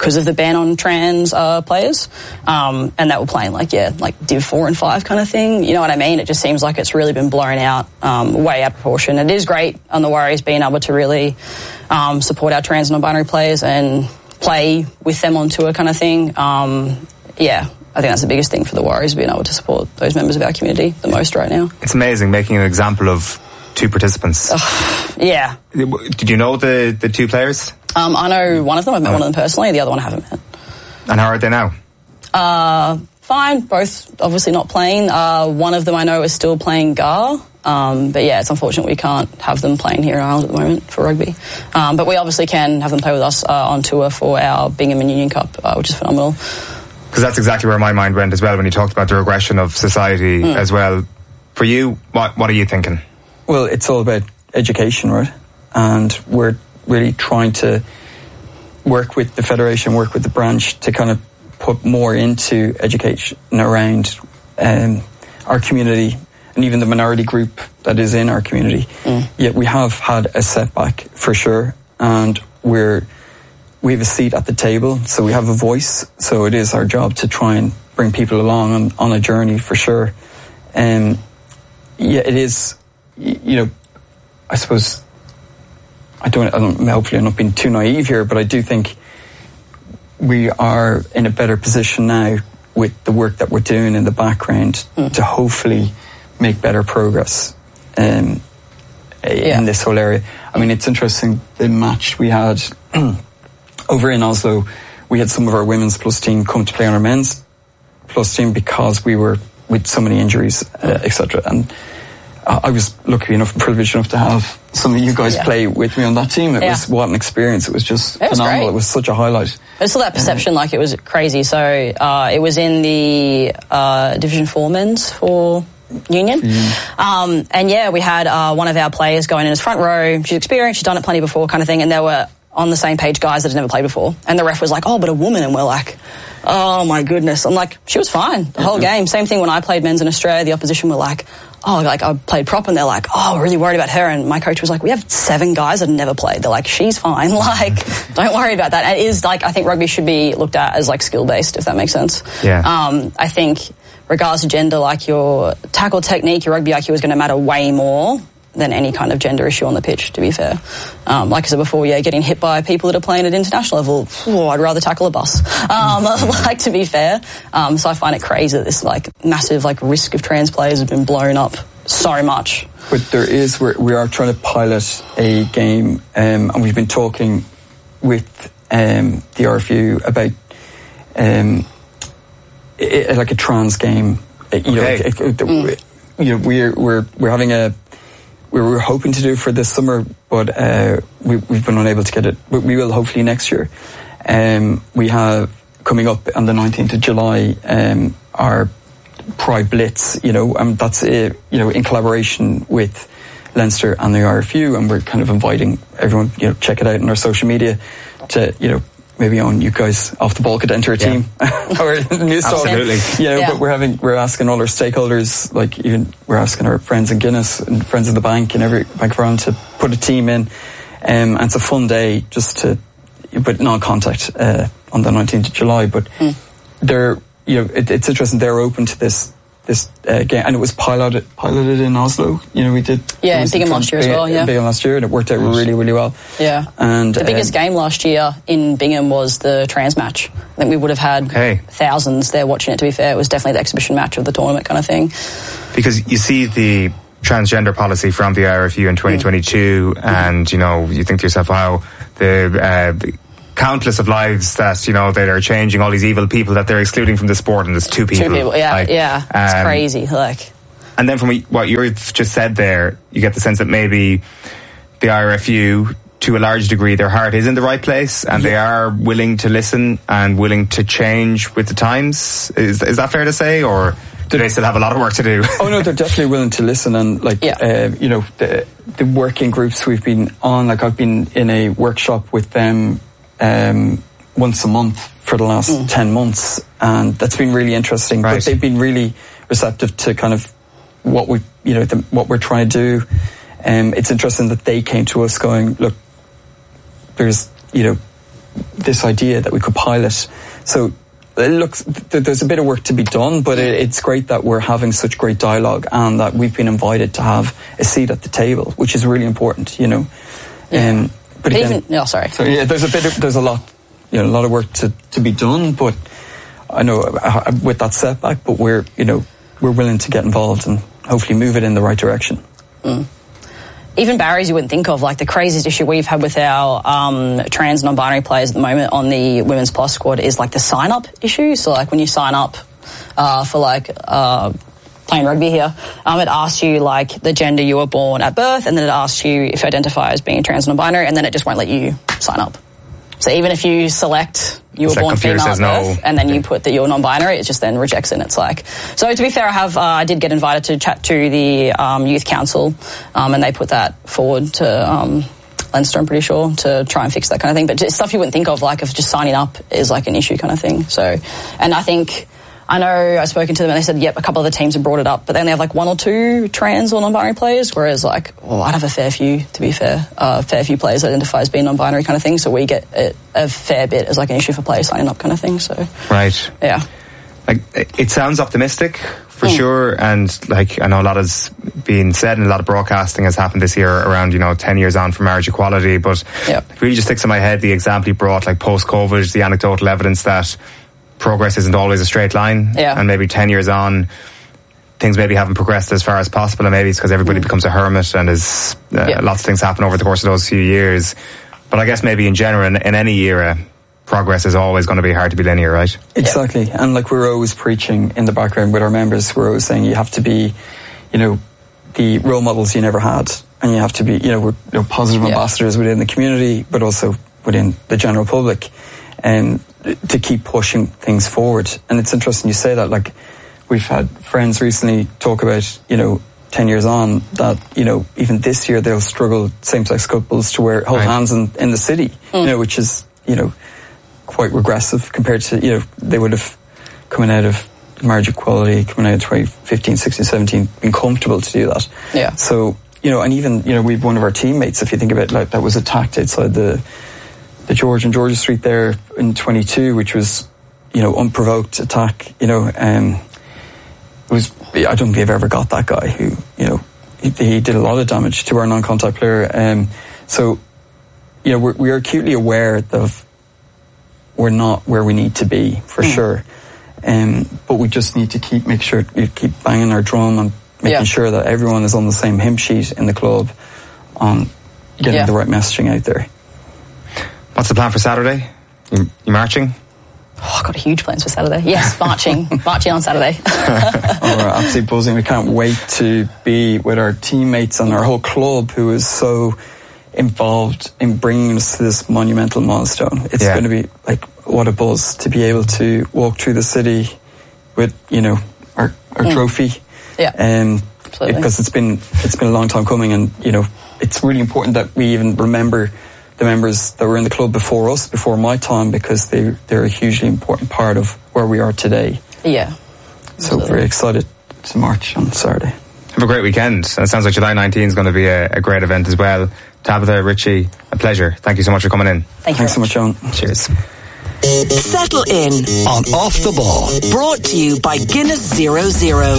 because of the ban on trans uh, players, um, and that were playing like yeah, like Div four and five kind of thing. You know what I mean? It just seems like it's really been blown out, um, way out of proportion. It is great on the Warriors being able to really um, support our trans and non-binary players and play with them on tour kind of thing. Um, yeah. I think that's the biggest thing for the Warriors, being able to support those members of our community the most right now. It's amazing making an example of two participants. Uh, yeah. Did you know the, the two players? Um, I know one of them. I've met uh, one of them personally. The other one I haven't met. And how are they now? Uh, fine. Both obviously not playing. Uh, one of them I know is still playing G A R. Um, but yeah, it's unfortunate we can't have them playing here in Ireland at the moment for rugby. Um, but we obviously can have them play with us uh, on tour for our Bingham and Union Cup, uh, which is phenomenal. Because that's exactly where my mind went as well when you talked about the regression of society mm. as well. For you, what what are you thinking? Well, it's all about education, right? And we're really trying to work with the Federation, work with the branch to kind of put more into education around um, our community and even the minority group that is in our community. Mm. Yet we have had a setback for sure, and we're we have a seat at the table, so we have a voice. So it is our job to try and bring people along on, on a journey for sure. And um, yeah, it is, you know, I suppose, I don't, I don't, hopefully I'm not being too naive here, but I do think we are in a better position now with the work that we're doing in the background mm. to hopefully make better progress um, yeah. in this whole area. I mean, it's interesting, the match we had over in Oslo, we had some of our women's plus team come to play on our men's plus team because we were with so many injuries, uh, et cetera. And uh, I was lucky enough and privileged enough to have some of you guys yeah. play with me on that team. It yeah. was what an experience. It was just it was phenomenal. Great. It was such a highlight. I saw that perception uh, like it was crazy. So uh, it was in the uh, Division four men's for Union. Mm. Um, and yeah, we had uh, one of our players going in as front row. She's experienced, she's done it plenty before kind of thing. And there were on the same page guys that had never played before. And the ref was like, oh, but a woman. And we're like, oh my goodness. I'm like, she was fine the whole game. Same thing when I played men's in Australia. The opposition were like, oh, like I played prop and they're like, oh, we're really worried about her. And my coach was like, we have seven guys that have never played. They're like, she's fine. Like, don't worry about that. And it is like, I think rugby should be looked at as like skill based, if that makes sense. Yeah. Um, I think regardless of gender, like your tackle technique, your rugby I Q is going to matter way more than any kind of gender issue on the pitch, to be fair. Um, like I said before, yeah, getting hit by people that are playing at international level, oh, I'd rather tackle a bus. Um, like, to be fair. Um, so I find it crazy that this, like, massive, like, risk of trans players has been blown up so much. But there is, we're, we are trying to pilot a game, um, and we've been talking with um, the R F U about, um, it, like, a trans game. You okay. know, it, it, mm. you know, we're, we're, we're having a, we were hoping to do for this summer, but uh, we, we've been unable to get it. But we will hopefully next year. Um, we have coming up on the nineteenth of July um, our Pride Blitz. You know, and that's uh, you know in collaboration with Leinster and the R F U, and we're kind of inviting everyone. You know, check it out on our social media to you know. Maybe on you guys off the ball could enter a team yeah. or news talk. Absolutely. You know, yeah. but we're having we're asking all our stakeholders, like even we're asking our friends in Guinness and friends of the bank and every Bank of Ireland to put a team in. Um, and it's a fun day just to, but non-contact uh, on the nineteenth of July. But mm. they're you know it, it's interesting. They're open to this this uh, game, and it was piloted piloted in Oslo. You know, we did yeah, in Bingham last year as well. Yeah, Bingham last year, and it worked out really, really well. Yeah, and the biggest um, game last year in Bingham was the trans match. I think we would have had okay. thousands there watching it. To be fair, it was definitely the exhibition match of the tournament kind of thing. Because you see the transgender policy from the R F U in twenty twenty-two, mm. and you know, you think to yourself, wow, the. Uh, the countless of lives that, you know, that are changing, all these evil people that they're excluding from the sport, and there's two people. Two people, yeah, like, yeah. It's um, crazy, like. And then from what you've just said there, you get the sense that maybe the R F U, to a large degree, their heart is in the right place, and yeah. they are willing to listen and willing to change with the times. Is is that fair to say, or do they still have a lot of work to do? Oh no, they're definitely willing to listen, and like, yeah. uh, you know, the, the working groups we've been on, like I've been in a workshop with them Um, once a month for the last mm. ten months, and that's been really interesting. Right. But they've been really receptive to kind of what we, you know, the, what we're trying to do. Um, it's interesting that they came to us going, look, there's, you know, this idea that we could pilot. So it looks, there's a bit of work to be done, but it, it's great that we're having such great dialogue and that we've been invited to have a seat at the table, which is really important, you know. Yeah. Um, but again, Even, no, sorry. So yeah, there's a bit of, there's a lot, you know, a lot of work to, to be done, but I know uh, with that setback, but we're, you know, we're willing to get involved and hopefully move it in the right direction. Mm. Even barriers you wouldn't think of, like the craziest issue we've had with our um, trans non-binary players at the moment on the Women's Plus squad is like the sign-up issue. So like when you sign up uh, for like uh, playing rugby here, um, it asks you like the gender you were born at birth, and then it asks you if you identify as being trans non-binary, and then it just won't let you sign up. So even if you select you were like born female at birth, no. and then you put that you're non-binary, it just then rejects it. And it's like, so to be fair, I have uh, I did get invited to chat to the um, youth council, um, and they put that forward to um, Leinster, I'm pretty sure, to try and fix that kind of thing. But just stuff you wouldn't think of, like of just signing up is like an issue kind of thing. So, and I think. I know I've spoken to them and they said, yep, a couple of the teams have brought it up, but then they have like one or two trans or non-binary players, whereas like, oh, I'd have a fair few, to be fair, uh, fair few players that identify as being non-binary kind of thing, so we get a, a fair bit as like an issue for players signing up kind of thing, so. Right. Yeah. Like, it sounds optimistic, for Mm. sure, and like, I know a lot has been said and a lot of broadcasting has happened this year around, you know, ten years on for marriage equality, but yep. it really just sticks in my head the example you brought, like post-COVID, the anecdotal evidence that progress isn't always a straight line, yeah. and maybe ten years on things maybe haven't progressed as far as possible, and maybe it's because everybody mm. becomes a hermit and is uh, yeah. lots of things happen over the course of those few years. But I guess maybe in general, in, in any era, progress is always going to be hard to be linear, right? Exactly. Yeah. And like we're always preaching in the background with our members, we're always saying you have to be, you know, the role models you never had, and you have to be, you know, we're you know, positive yeah. ambassadors within the community, but also within the general public, and to keep pushing things forward. And it's interesting you say that, like we've had friends recently talk about, you know, ten years on that, you know, even this year they'll struggle, same-sex couples to wear hold right. hands in, in the city, mm. you know, which is, you know, quite regressive compared to, you know, they would have coming out of marriage equality, coming out of twenty fifteen, sixteen, seventeen, been comfortable to do that. Yeah. So, you know, and even, you know, we've one of our teammates, if you think about it, like that was attacked outside the the George and Georgia Street there in twenty-two, which was, you know, unprovoked attack, you know, um, it was, I don't think I've ever got that guy who, you know, he, he did a lot of damage to our non-contact player. Um, so, you know, we're, we're acutely aware of we're not where we need to be, for mm. sure. Um, but we just need to keep, make sure, we keep banging our drum and making yeah. sure that everyone is on the same hymn sheet in the club on getting yeah. the right messaging out there. What's the plan for Saturday? You, you marching? Oh, I've got huge plans for Saturday. Yes, marching. marching on Saturday. Oh, we're absolutely buzzing. We can't wait to be with our teammates and our whole club who is so involved in bringing us to this monumental milestone. It's yeah. going to be like, what a buzz to be able to walk through the city with, you know, our, our mm. trophy. Yeah. Um, because it's been, it's been a long time coming, and, you know, it's really important that we even remember the members that were in the club before us, before my time, because they, they're a hugely important part of where we are today. Yeah. So absolutely. Very excited to march on Saturday. Have a great weekend. And it sounds like July nineteenth is going to be a, a great event as well. Tabitha, Richie, a pleasure. Thank you so much for coming in. Thank you Thanks so much, John. Cheers. Settle in On Off the Ball. Brought to you by Guinness Zero Zero.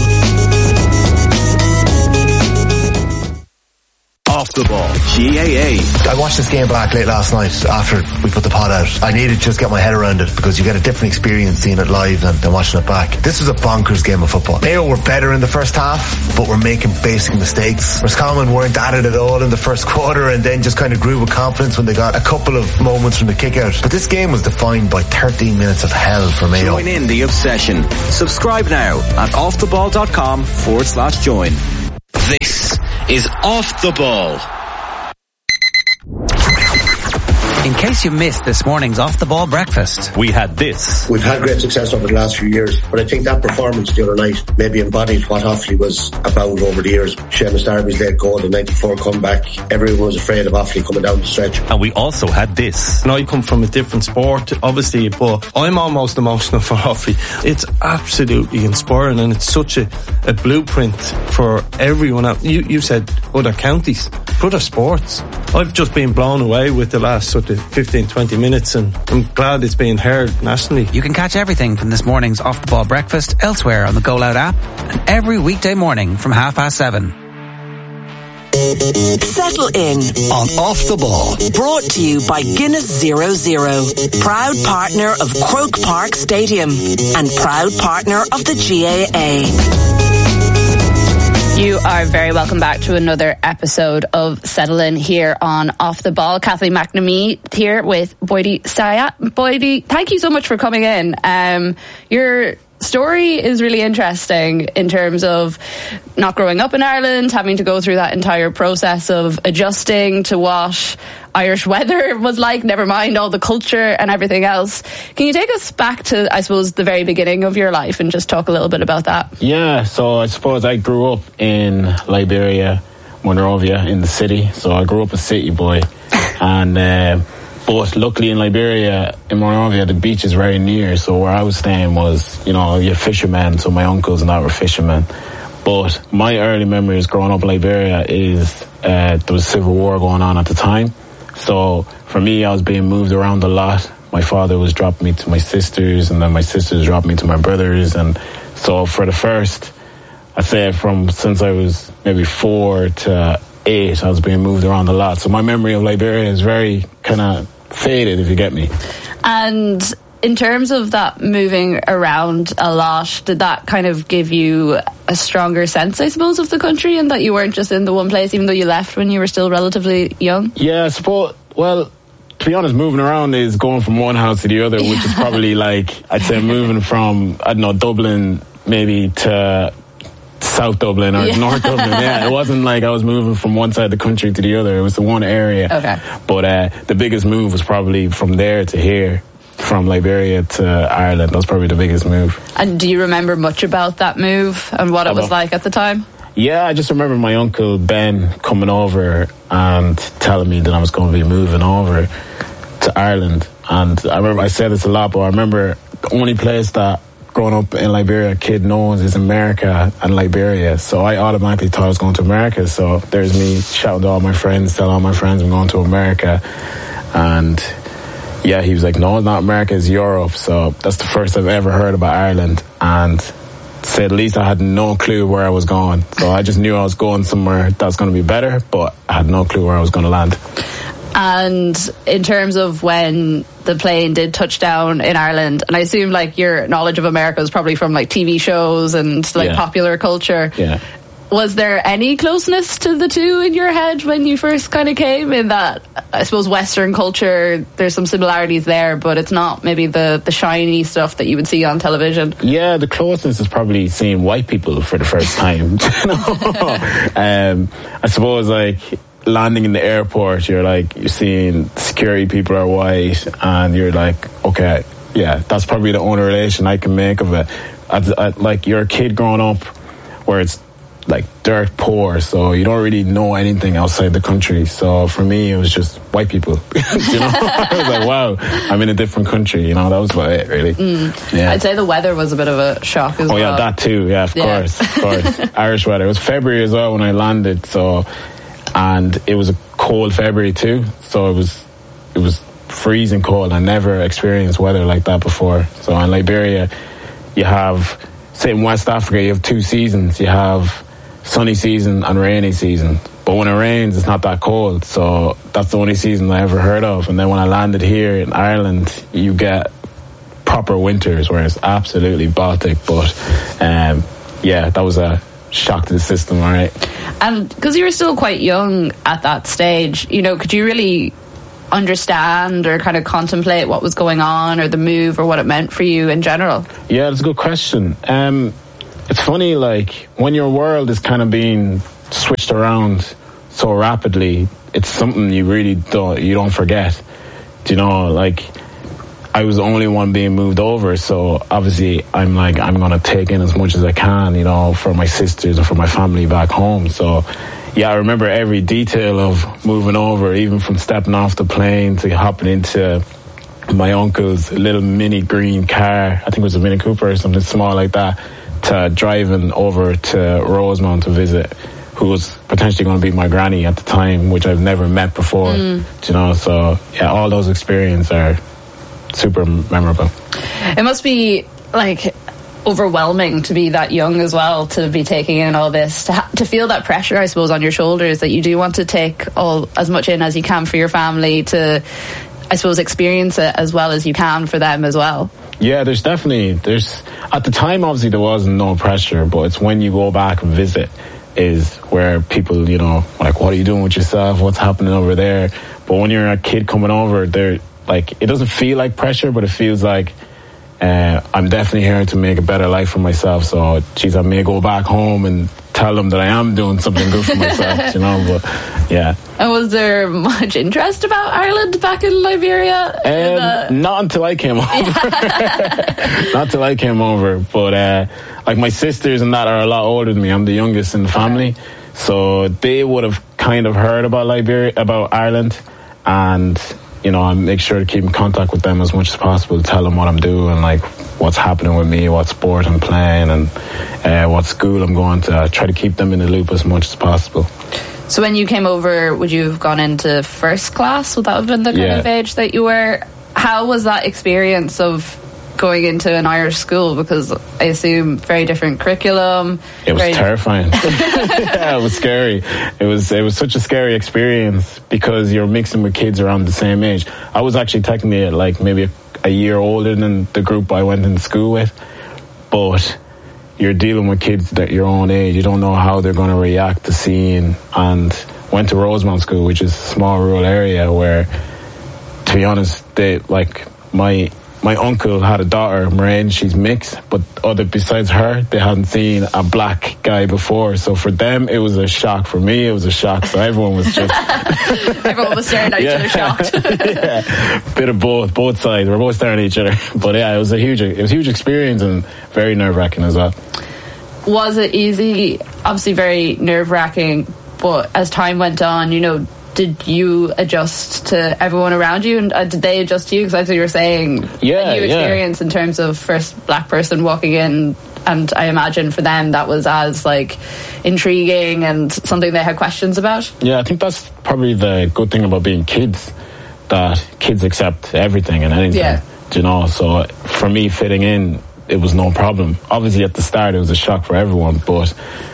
Off the Ball. G A A. I watched this game back late last night after we put the pod out. I needed to just get my head around it, because you get a different experience seeing it live than, than watching it back. This was a bonkers game of football. Mayo were better in the first half, but were making basic mistakes. Roscommon weren't at it at all in the first quarter, and then just kind of grew with confidence when they got a couple of moments from the kick out. But this game was defined by thirteen minutes of hell for Mayo. Join in the obsession. Subscribe now at offtheball.com forward slash join. This is Off the Ball. In case you missed this morning's Off the Ball breakfast, we had this. We've had great success over the last few years, but I think that performance the other night maybe embodied what Offaly was about over the years. Seamus Darby's late goal, the ninety-four comeback. Everyone was afraid of Offaly coming down the stretch. And we also had this. And I come from a different sport, obviously, but I'm almost emotional for Offaly. It's absolutely inspiring, and it's such a, a blueprint for everyone else. You, you said other counties, good at sports. I've just been blown away with the last sort of fifteen, twenty minutes, and I'm glad it's being heard nationally. You can catch everything from this morning's Off the Ball breakfast elsewhere on the Go Loud app and every weekday morning from half past seven. Settle in on Off the Ball. Brought to you by Guinness Zero Zero, proud partner of Croke Park Stadium and proud partner of the G A A. You are very welcome back to another episode of Settle In here on Off the Ball. Kathleen McNamee here with Boydie Sayat. Boydie, thank you so much for coming in. Um, your story is really interesting in terms of not growing up in Ireland, having to go through that entire process of adjusting to what Irish weather was like, never mind all the culture and everything else. Can you take us back to, I suppose, the very beginning of your life and just talk a little bit about that? Yeah, so I suppose I grew up in Liberia, Monrovia, in the city. So I grew up a city boy. and uh, But luckily in Liberia, in Monrovia, the beach is very near. So where I was staying was, you know, you're fishermen. So my uncles and that were fishermen. But my early memories growing up in Liberia is uh, there was civil war going on at the time. So for me, I was being moved around a lot. My father was dropping me to my sisters, and then my sisters dropped me to my brothers. And so for the first, I'd say from since I was maybe four to eight, I was being moved around a lot. So my memory of Liberia is very kind of faded, if you get me. And in terms of that moving around a lot, did that kind of give you a stronger sense, I suppose, of the country, and that you weren't just in the one place, even though you left when you were still relatively young? Yeah, I suppose, well, to be honest, moving around is going from one house to the other, which is probably like, I'd say moving from, I don't know, Dublin maybe to South Dublin or yeah. North Dublin. Yeah, it wasn't like I was moving from one side of the country to the other. It was the one area. Okay. But uh, the biggest move was probably from there to here. From Liberia to Ireland. That was probably the biggest move. And do you remember much about that move and what it was like at the time? Yeah, I just remember my uncle Ben coming over and telling me that I was going to be moving over to Ireland. And I remember, I said this a lot, but I remember the only place that growing up in Liberia a kid knows is America and Liberia. So I automatically thought I was going to America. So there's me shouting to all my friends, telling all my friends I'm going to America. And yeah, he was like, no, not America, it's Europe. So that's the first I've ever heard about Ireland. And to say the least, I had no clue where I was going. So I just knew I was going somewhere that's going to be better, but I had no clue where I was going to land. And in terms of when the plane did touch down in Ireland, and I assume like your knowledge of America was probably from like T V shows and like yeah. popular culture. Yeah. Was there any closeness to the two in your head when you first kind of came? In that, I suppose, Western culture, there's some similarities there, but it's not maybe the, the shiny stuff that you would see on television. Yeah, the closeness is probably seeing white people for the first time. um, I suppose, like, landing in the airport, you're like, you're seeing security people are white, and you're like, okay, yeah, that's probably the only relation I can make of it. I, I, like, you're a kid growing up where it's like dirt poor, so you don't really know anything outside the country. So for me, it was just white people. You know, I was like, wow, I'm in a different country. You know, that was about it, really. Mm. Yeah. I'd say the weather was a bit of a shock as oh, well. Oh yeah, that too. Yeah, of yeah. course, of course. Irish weather. It was February as well when I landed. So, and it was a cold February too. So it was, it was freezing cold. I never experienced weather like that before. So in Liberia, you have, say in West Africa, you have two seasons. You have sunny season and rainy season, but when it rains it's not that cold, so that's the only season I ever heard of. And then when I landed here in Ireland, you get proper winters where it's absolutely Baltic. But um, yeah, that was a shock to the system. All right. And because you were still quite young at that stage, you know, could you really understand or kind of contemplate what was going on, or the move, or what it meant for you in general? Yeah, that's a good question. um It's funny, like, when your world is kind of being switched around so rapidly, it's something you really don't, you don't forget. Do you know, like, I was the only one being moved over, so obviously I'm like, I'm going to take in as much as I can, you know, for my sisters and for my family back home. So, yeah, I remember every detail of moving over, even from stepping off the plane to hopping into my uncle's little mini green car. I think it was a Mini Cooper or something small like that, to driving over to Rosemount to visit who was potentially going to be my granny at the time, which I've never met before. Mm. You know, so yeah, all those experiences are super memorable. It must be like overwhelming to be that young as well, to be taking in all this, to, ha- to feel that pressure, I suppose, on your shoulders, that you do want to take all as much in as you can for your family, to, I suppose, experience it as well as you can for them as well. Yeah, there's definitely, there's, at the time obviously there was no pressure, but it's when you go back and visit is where people, you know, like, what are you doing with yourself, what's happening over there? But when you're a kid coming over, they're like, it doesn't feel like pressure, but it feels like Uh, I'm definitely here to make a better life for myself. So, geez, I may go back home and tell them that I am doing something good for myself, you know. But yeah. And was there much interest about Ireland back in Liberia? Um, in the... Not until I came over. Not until I came over. But uh, like my sisters and that are a lot older than me. I'm the youngest in the family, so they would have kind of heard about Liberia, about Ireland, and, you know, I make sure to keep in contact with them as much as possible, tell them what I'm doing, like what's happening with me, what sport I'm playing, and uh, what school I'm going to. I try to keep them in the loop as much as possible. So when you came over, would you have gone into first class? Would that have been the kind Yeah. of age that you were? How was that experience of going into an Irish school? Because I assume very different curriculum. It was very terrifying. Yeah, it was scary. It was it was such a scary experience because you're mixing with kids around the same age. I was actually technically like maybe a, a year older than the group I went into school with, but you're dealing with kids that your own age. You don't know how they're going to react to seeing. And went to Rosemount School, which is a small rural area where, to be honest, they like my. My uncle had a daughter, Moraine, she's mixed, but other besides her, they hadn't seen a black guy before. So for them, it was a shock. For me, it was a shock. So everyone was just... Everyone was staring at yeah. each other shocked. Yeah, bit of both, both sides. We're both staring at each other. But yeah, it was a huge, it was a huge experience and very nerve-wracking as well. Was it easy? Obviously very nerve-wracking, but as time went on, you know, did you adjust to everyone around you, and uh, did they adjust to you? Because that's what you were saying, yeah, a new yeah. experience in terms of first black person walking in, and I imagine for them that was as like intriguing and something they had questions about. Yeah, I think that's probably the good thing about being kids, that kids accept everything and anything. Yeah. Do you know? So for me, fitting in, it was no problem. Obviously at the start it was a shock for everyone, but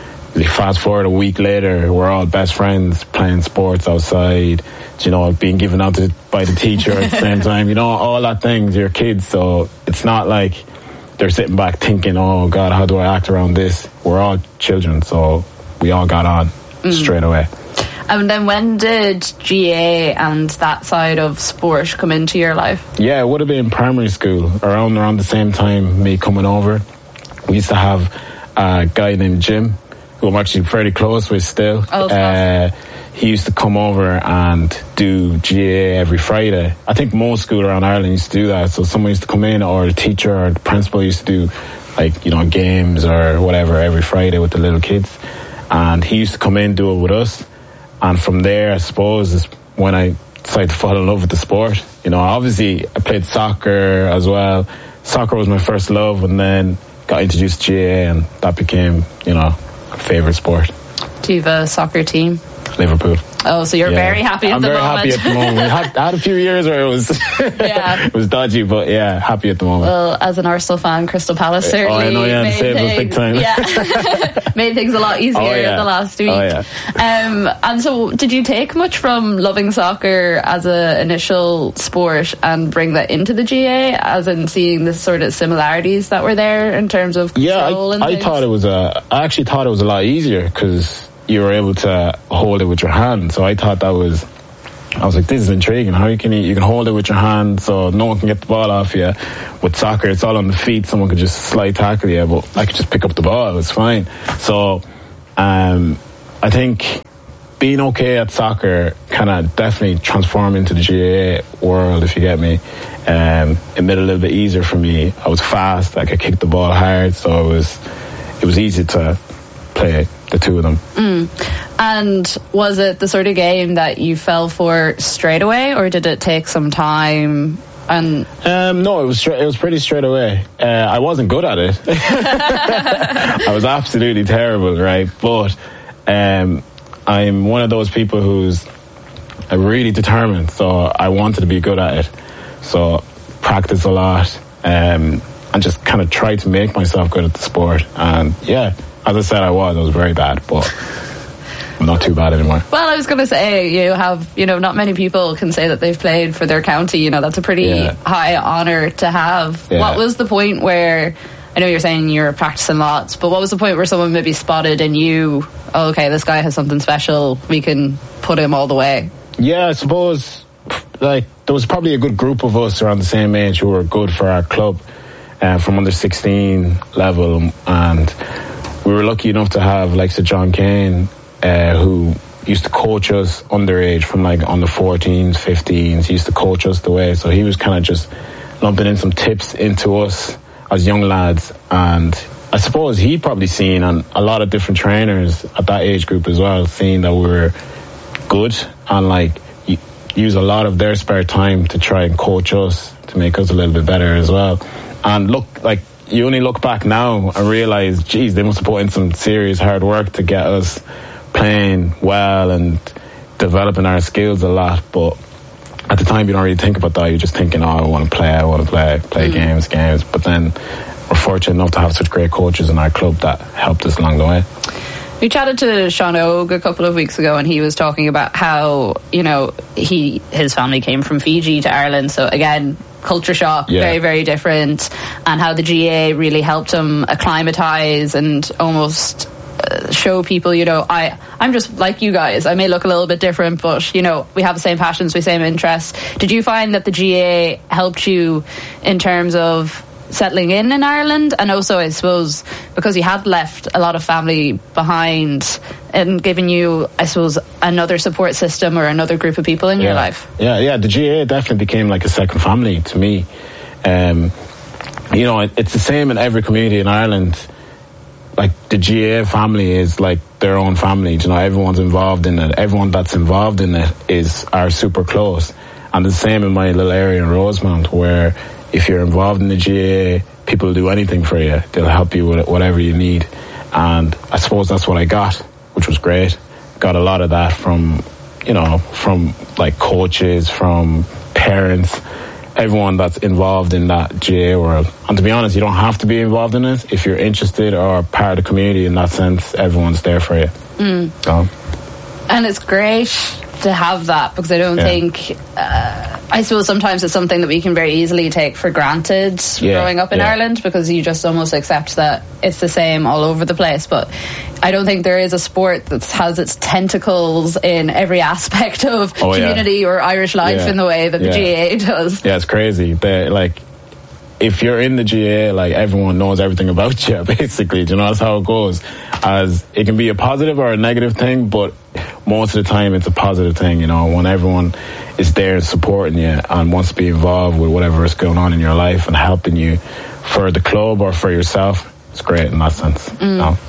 fast forward a week later, we're all best friends, playing sports outside, you know, being given out to, by the teacher at the same time, you know, all that things. You're kids, so it's not like they're sitting back thinking, oh God, how do I act around this? We're all children, so we all got on mm. straight away. And then when did G A and that side of sport come into your life? Yeah, it would have been primary school, around around the same time me coming over. We used to have a guy named Jim, who I'm actually fairly close with still. Oh, uh, he used to come over and do G A A every Friday. I think most schools around Ireland used to do that. So someone used to come in, or the teacher or the principal used to do, like, you know, games or whatever every Friday with the little kids. And he used to come in, do it with us. And from there, I suppose, is when I decided to fall in love with the sport. You know, obviously I played soccer as well. Soccer was my first love, and then got introduced to G A A, and that became, you know, favourite sport. Do you have a soccer team? Liverpool. Oh, so you're yeah. very happy at I'm the very moment. happy at the moment. I had, I had a few years where it was yeah. it was dodgy, but yeah, happy at the moment. Well, as an Arsenal fan, Crystal Palace certainly oh, I know, yeah, made, the things, big time. yeah, made things a lot easier oh, yeah. the last week. Oh, yeah. um, and so, did you take much from loving soccer as an initial sport and bring that into the G A A, as in seeing the sort of similarities that were there in terms of control yeah, I, and I things? thought it was a. I actually thought it was a lot easier because you were able to hold it with your hand. So I thought that was, I was like, this is intriguing. How you can you, you can hold it with your hand, so no one can get the ball off you. With soccer, it's all on the feet. Someone could just slide tackle you, but I could just pick up the ball. It was fine. So um, I think being okay at soccer kind of definitely transformed into the G A A world, if you get me. Um, it made it a little bit easier for me. I was fast. I could kick the ball hard, so it was it was easy to play the two of them. Mm. And was it the sort of game that you fell for straight away, or did it take some time? And um, no, it was straight, it was pretty straight away. Uh, I wasn't good at it. I was absolutely terrible, right? But um, I'm one of those people who's really determined, so I wanted to be good at it. So practice a lot, um, and just kind of try to make myself good at the sport. And yeah, as I said, I was, I was very bad, but I'm not too bad anymore. Well, I was going to say, you have, you know, not many people can say that they've played for their county. You know, that's a pretty yeah. high honour to have. Yeah. What was the point where, I know you're saying you're practicing lots, but what was the point where someone maybe spotted and you, oh, okay, this guy has something special, we can put him all the way? Yeah, I suppose, like, there was probably a good group of us around the same age who were good for our club, uh, from under sixteen level, and we were lucky enough to have, like, Sir John Kane, Uh, who used to coach us underage from like on the fourteens, fifteens. He used to coach us the way, so he was kind of just lumping in some tips into us as young lads. And I suppose he probably seen, and a lot of different trainers at that age group as well, seeing that we were good and like use a lot of their spare time to try and coach us to make us a little bit better as well. And look, like, you only look back now and realise, geez, they must have put in some serious hard work to get us playing well and developing our skills a lot. But at the time you don't really think about that. You're just thinking, oh, I want to play, I want to play, play mm. games, games. But then we're fortunate enough to have such great coaches in our club that helped us along the way. We chatted to Sean Og a couple of weeks ago, and he was talking about how, you know, he his family came from Fiji to Ireland, so again, culture shock, yeah. very, very different, and how the G A A really helped him acclimatise and almost uh, show people, you know, I, I'm just like you guys. I may look a little bit different, but, you know, we have the same passions, we same interests. Did you find that the G A A helped you in terms of settling in in Ireland, and also I suppose because you had left a lot of family behind and given you, I suppose, another support system or another group of people in yeah. your life? Yeah, yeah, the G A A definitely became like a second family to me. Um, you know, it, it's the same in every community in Ireland. Like, the G A A family is like their own family. You know, everyone's involved in it. Everyone that's involved in it is are super close. And the same in my little area in Rosemount, where if you're involved in the G A A, people will do anything for you. They'll help you with whatever you need. And I suppose that's what I got, which was great. Got a lot of that from, you know, from like coaches, from parents, everyone that's involved in that G A A world. And to be honest, you don't have to be involved in it. If you're interested or part of the community in that sense, everyone's there for you. Mm. So. And it's great to have that, because I don't yeah. think uh, I suppose sometimes it's something that we can very easily take for granted yeah, growing up in yeah. Ireland, because you just almost accept that it's the same all over the place. But I don't think there is a sport that has its tentacles in every aspect of oh, community yeah. or Irish life yeah. in the way that the yeah. G A A does. Yeah, it's crazy. They, like, if you're in the G A A, like, everyone knows everything about you, basically. Do you know, that's how it goes. As it can be a positive or a negative thing, but most of the time it's a positive thing, you know, when everyone is there supporting you and wants to be involved with whatever is going on in your life and helping you for the club or for yourself. It's great in that sense. Mm. You know?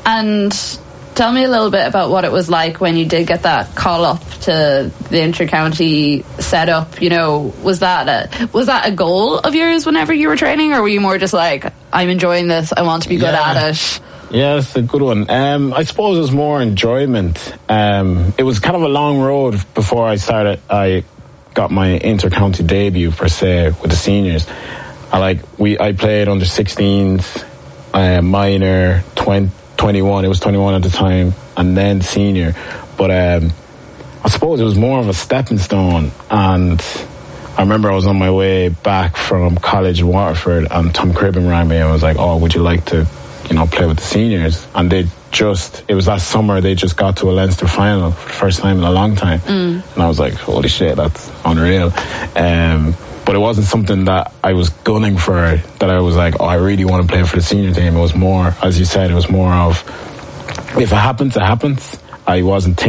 And tell me a little bit about what it was like when you did get that call up to the inter-county setup. You know, was that a, was that a goal of yours whenever you were training, or were you more just like, I'm enjoying this, I want to be good yeah. at it? Yeah, it's a good one. Um, I suppose it was more enjoyment. Um, it was kind of a long road before I started. I got my inter-county debut per se with the seniors. I like we I played under sixteens, uh, minor, twenty, twenty-one. It was twenty-one at the time, and then senior. But um, I suppose it was more of a stepping stone. And I remember I was on my way back from college in Waterford, and Tom Cribben rang me and was like, "Oh, would you like to, you know, play with the seniors?" And they just, it was that summer, they just got to a Leinster final for the first time in a long time. Mm. And I was like, holy shit, that's unreal. Um, but it wasn't something that I was gunning for, that I was like, oh, I really want to play for the senior team. It was more, as you said, it was more of, if it happens, it happens. I wasn't thinking